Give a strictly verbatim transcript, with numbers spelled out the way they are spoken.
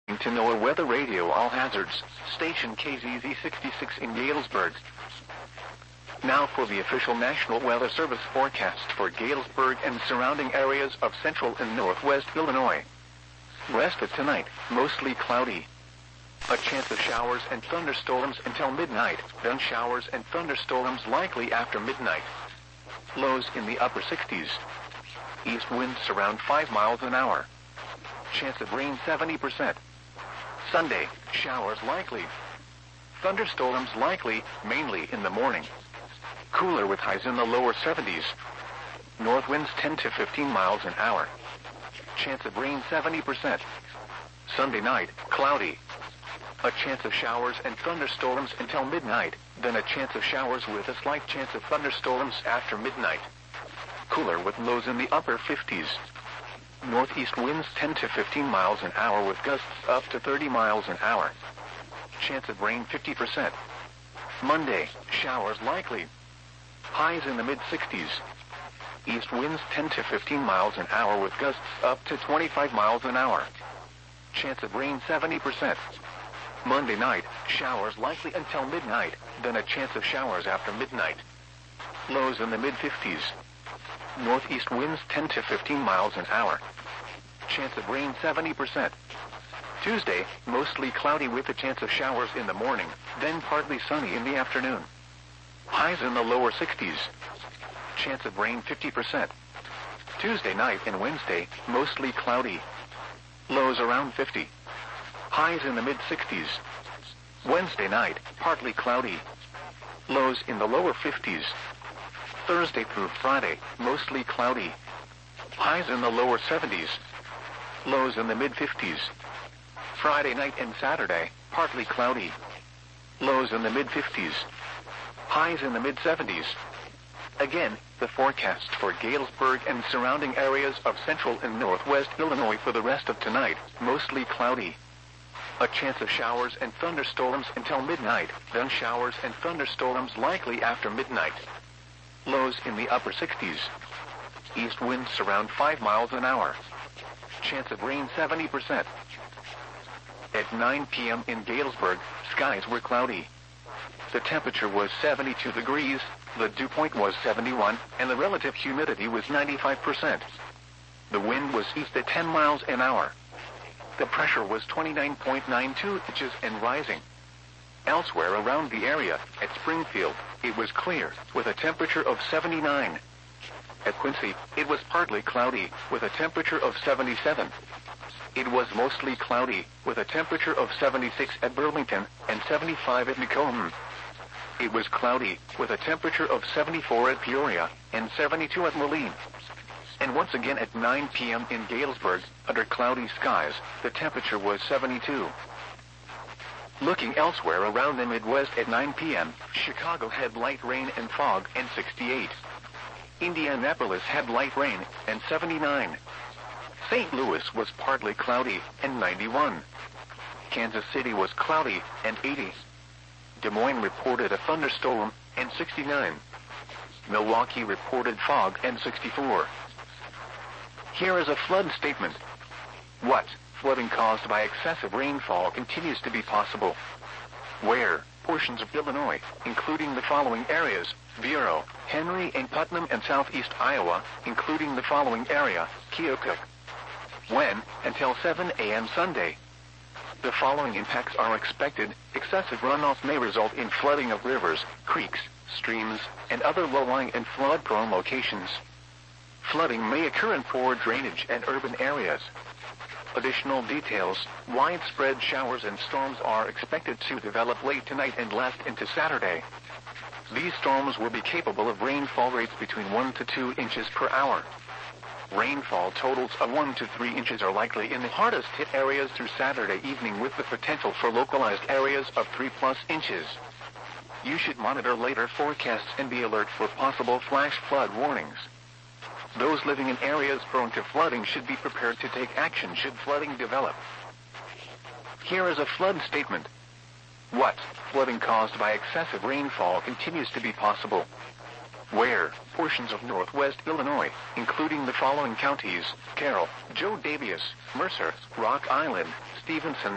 To NOAA Weather Radio All Hazards, station K Z Z sixty-six in Galesburg. Now for the official National Weather Service forecast for Galesburg and surrounding areas of central and northwest Illinois. Rest of tonight, mostly cloudy. A chance of showers and thunderstorms until midnight, then showers and thunderstorms likely after midnight. Lows in the upper sixties. East winds around five miles an hour. Chance of rain seventy percent. Sunday, showers likely. Thunderstorms likely, mainly in the morning. Cooler with highs in the lower seventies. North winds ten to fifteen miles an hour. Chance of rain seventy percent. Sunday night, cloudy. A chance of showers and thunderstorms until midnight, then a chance of showers with a slight chance of thunderstorms after midnight. Cooler with lows in the upper fifties. Northeast winds ten to fifteen miles an hour with gusts up to thirty miles an hour. Chance of rain fifty percent. Monday, showers likely. Highs in the mid-sixties. East winds ten to fifteen miles an hour with gusts up to twenty-five miles an hour. Chance of rain seventy percent. Monday night, showers likely until midnight, then a chance of showers after midnight. Lows in the mid-fifties. Northeast winds ten to fifteen miles an hour. Chance of rain seventy percent. Tuesday, mostly cloudy with a chance of showers in the morning, then partly sunny in the afternoon. Highs in the lower sixties. Chance of rain fifty percent. Tuesday night and Wednesday, mostly cloudy. Lows around fifty. Highs in the mid-sixties. Wednesday night, partly cloudy. Lows in the lower fifties. Thursday through Friday, mostly cloudy. Highs in the lower seventies. Lows in the mid-fifties. Friday night and Saturday, partly cloudy. Lows in the mid-fifties. Highs in the mid-seventies. Again, the forecast for Galesburg and surrounding areas of central and northwest Illinois for the rest of tonight, mostly cloudy. A chance of showers and thunderstorms until midnight, then showers and thunderstorms likely after midnight. Lows in the upper sixties. East winds around five miles an hour. Chance of rain seventy percent. At nine p.m. in Galesburg, skies were cloudy. The temperature was seventy-two degrees, the dew point was seventy-one, and the relative humidity was ninety-five percent. The wind was east at ten miles an hour. The pressure was twenty-nine point nine two inches and rising. Elsewhere around the area, at Springfield, it was clear, with a temperature of seventy-nine. At Quincy, it was partly cloudy, with a temperature of seventy-seven. It was mostly cloudy, with a temperature of seventy-six at Burlington and seventy-five at Macomb. It was cloudy, with a temperature of seventy-four at Peoria and seventy-two at Moline. And once again at nine p.m. in Galesburg, under cloudy skies, the temperature was seventy-two. Looking elsewhere around the Midwest at nine p.m., Chicago had light rain and fog and sixty-eight. Indianapolis had light rain and seventy-nine. Saint Louis was partly cloudy and ninety-one. Kansas City was cloudy and eighty. Des Moines reported a thunderstorm and sixty-nine. Milwaukee reported fog and sixty-four. Here is a flood statement. What? Flooding caused by excessive rainfall continues to be possible. Where? Portions of Illinois, including the following areas: Vero, Henry and Putnam and southeast Iowa, including the following area: Keokuk. When? Until seven a.m. Sunday. The following impacts are expected. Excessive runoff may result in flooding of rivers, creeks, streams, and other low-lying and flood-prone locations. Flooding may occur in poor drainage and urban areas. Additional details: widespread showers and storms are expected to develop late tonight and last into Saturday. These storms will be capable of rainfall rates between one to two inches per hour. Rainfall totals of one to three inches are likely in the hardest hit areas through Saturday evening, with the potential for localized areas of three plus inches. You should monitor later forecasts and be alert for possible flash flood warnings. Those living in areas prone to flooding should be prepared to take action should flooding develop. Here is a flood statement. What? Flooding caused by excessive rainfall continues to be possible. Where? Portions of northwest Illinois, including the following counties: Carroll, Joe Daviess, Mercer, Rock Island, Stevenson,